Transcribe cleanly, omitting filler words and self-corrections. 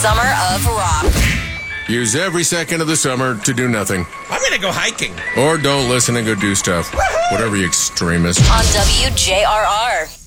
Summer of Rock. Use every second of the summer to do nothing. I'm going to go hiking. Or don't listen and go do stuff. Whatever, you extremist. On WJRR.